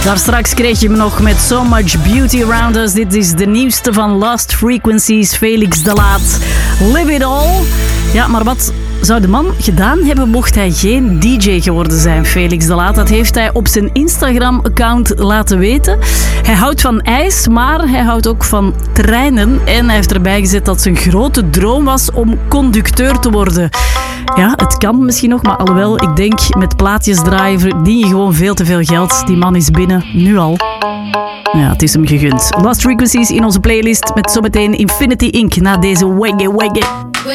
Daar straks kreeg je me nog met So Much Beauty Around Us. Dit is de nieuwste van Lost Frequencies, Felix de Laat. Live It All. Ja, maar wat zou de man gedaan hebben mocht hij geen DJ geworden zijn, Felix de Laat? Dat heeft hij op zijn Instagram-account laten weten. Hij houdt van ijs, maar hij houdt ook van treinen. En hij heeft erbij gezet dat zijn grote droom was om conducteur te worden. Ja, het kan misschien nog, maar alhoewel, ik denk met plaatjes draaien verdien je gewoon veel te veel geld. Die man is binnen, nu al. Ja, het is hem gegund. Lost Frequencies in onze playlist met zometeen Infinity Inc. na deze wegge.